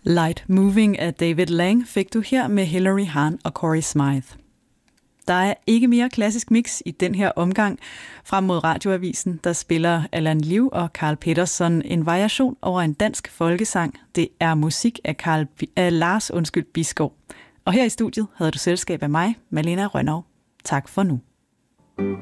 Light Moving af David Lang fik du her med Hilary Hahn og Corey Smythe. Der er ikke mere klassisk mix i den her omgang. Frem mod Radioavisen, der spiller Allan Liv og Carl Peterson en variation over en dansk folkesang. Det er musik af Lars Bisgaard. Og her i studiet havde du selskab af mig, Malena Rønnow. Tak for nu.